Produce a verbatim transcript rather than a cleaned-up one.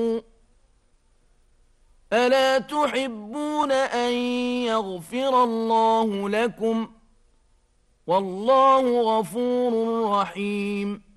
ألا تحبون أن يغفر الله لكم والله غفور رحيم